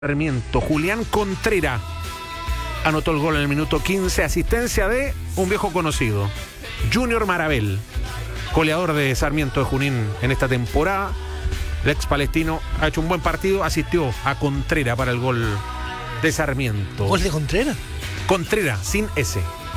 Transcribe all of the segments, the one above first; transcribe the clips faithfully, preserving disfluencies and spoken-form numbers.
Sarmiento. Julián Contreras anotó el gol en el minuto quince, asistencia de un viejo conocido, Junior Marabel, goleador de Sarmiento de Junín en esta temporada. El ex palestino ha hecho un buen partido, asistió a Contreras para el gol de Sarmiento. ¿Gol de Contreras? Contreras, sin S.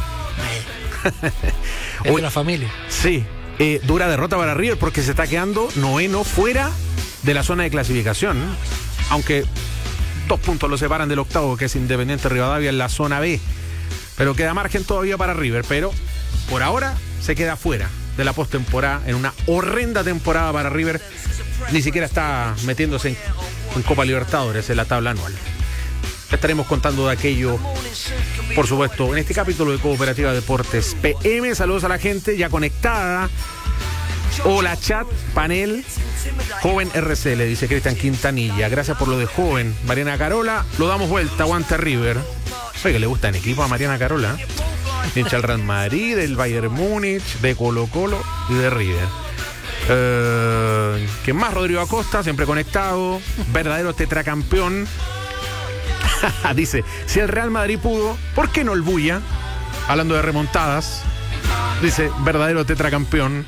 Es de la familia. Sí, eh, dura derrota para River porque se está quedando noveno fuera de la zona de clasificación, aunque dos puntos lo separan del octavo, que es Independiente Rivadavia en la zona B, pero queda margen todavía para River, pero por ahora se queda fuera de la postemporada en una horrenda temporada para River. Ni siquiera está metiéndose en, en Copa Libertadores en la tabla anual. Estaremos contando de aquello, por supuesto, en este capítulo de Cooperativa Deportes P M. Saludos a la gente ya conectada. Hola chat, panel, joven R C, le dice Cristian Quintanilla. Gracias por lo de joven. Mariana Carola, lo damos vuelta, aguanta River. Oye, que le gusta en equipo a Mariana Carola. Hincha el Real Madrid, del Bayern Múnich, de Colo Colo y de River. Eh, ¿Quién más? Rodrigo Acosta, siempre conectado. Verdadero tetracampeón. Dice, si el Real Madrid pudo, ¿por qué no el Buya? Hablando de remontadas. Dice, verdadero tetracampeón.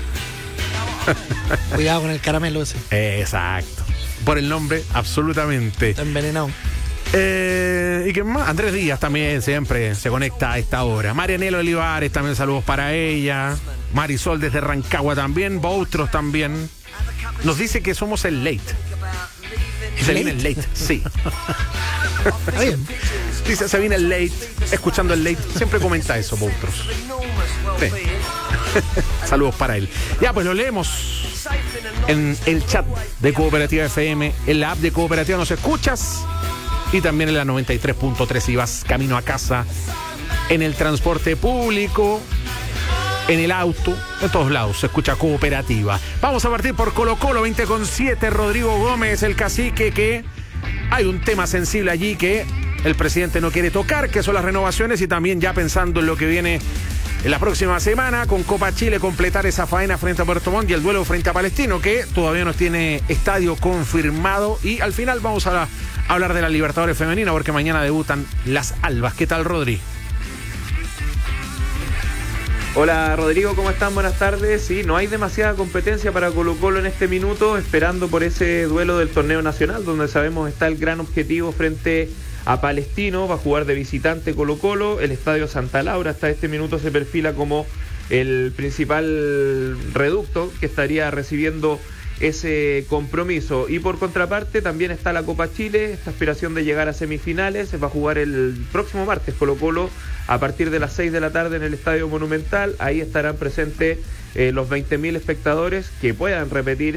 Cuidado con el caramelo ese. Exacto. Por el nombre, absolutamente. Está envenenado. Eh, ¿Y qué más? Andrés Díaz también siempre se conecta a esta hora. Marianela Olivares, también saludos para ella. Marisol desde Rancagua también. Boutros también. Nos dice que somos el late. Se ¿El viene el late? late, sí. Está bien. Dice, se viene el late. Escuchando el late, siempre comenta eso, Boutros. Sí. Saludos para él. Ya, pues lo leemos en el chat de Cooperativa F M, en la app de Cooperativa Nos Escuchas y también en la noventa y tres punto tres si vas camino a casa, en el transporte público, en el auto, en todos lados se escucha Cooperativa. Vamos a partir por Colo Colo, veinte con siete, Rodrigo Gómez, el cacique, que hay un tema sensible allí que el presidente no quiere tocar, que son las renovaciones, y también ya pensando en lo que viene en la próxima semana con Copa Chile, completar esa faena frente a Puerto Montt y el duelo frente a Palestino, que todavía no tiene estadio confirmado. Y al final vamos a, la, a hablar de la Libertadores femenina, porque mañana debutan las Albas. ¿Qué tal, Rodri? Hola Rodrigo, ¿cómo están? Buenas tardes. Sí, no hay demasiada competencia para Colo Colo en este minuto, esperando por ese duelo del torneo nacional, donde sabemos está el gran objetivo frente a Palestino. Va a jugar de visitante Colo Colo. El Estadio Santa Laura hasta este minuto se perfila como el principal reducto que estaría recibiendo ese compromiso. Y por contraparte también está la Copa Chile, esta aspiración de llegar a semifinales. Se va a jugar el próximo martes Colo Colo a partir de las seis de la tarde en el Estadio Monumental. Ahí estarán presentes eh, los veinte mil espectadores que puedan repetir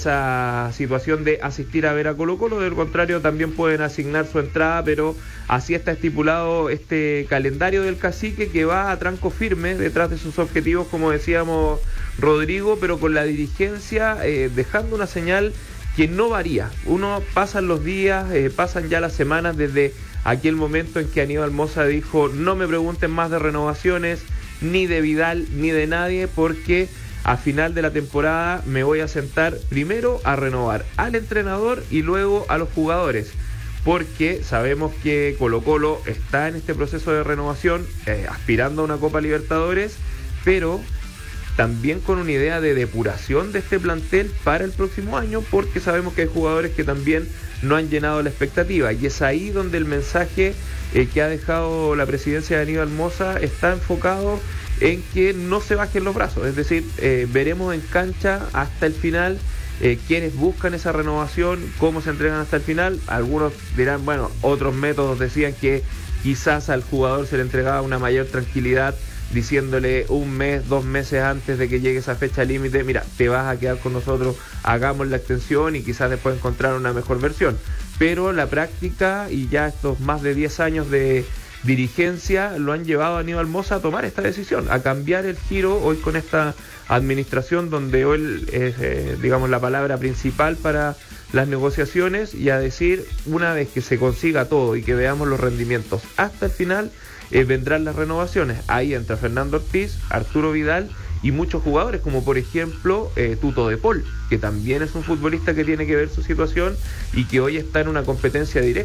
esa situación de asistir a ver a Colo Colo. Del contrario, también pueden asignar su entrada, pero así está estipulado este calendario del cacique, que va a tranco firme detrás de sus objetivos, como decíamos, Rodrigo, pero con la dirigencia eh, dejando una señal que no varía. Uno pasan los días, eh, pasan ya las semanas desde aquel momento en que Aníbal Mosa dijo: no me pregunten más de renovaciones, ni de Vidal, ni de nadie, porque a final de la temporada me voy a sentar primero a renovar al entrenador y luego a los jugadores, porque sabemos que Colo Colo está en este proceso de renovación, eh, aspirando a una Copa Libertadores, pero también con una idea de depuración de este plantel para el próximo año, porque sabemos que hay jugadores que también no han llenado la expectativa, y es ahí donde el mensaje eh, que ha dejado la presidencia de Aníbal Mosa está enfocado en que no se bajen los brazos. Es decir, eh, veremos en cancha hasta el final eh, quienes buscan esa renovación, cómo se entregan hasta el final. Algunos dirán, bueno, otros métodos decían que quizás al jugador se le entregaba una mayor tranquilidad, diciéndole un mes, dos meses antes de que llegue esa fecha límite: mira, te vas a quedar con nosotros, hagamos la extensión y quizás después encontrar una mejor versión. Pero la práctica y ya estos más de diez años de dirigencia lo han llevado a Aníbal Mosa a tomar esta decisión, a cambiar el giro hoy con esta administración, donde hoy es, eh, digamos, la palabra principal para las negociaciones, y a decir, una vez que se consiga todo y que veamos los rendimientos hasta el final, eh, vendrán las renovaciones. Ahí entra Fernando Ortiz, Arturo Vidal y muchos jugadores, como por ejemplo eh, Tuto de Paul, que también es un futbolista que tiene que ver su situación y que hoy está en una competencia directa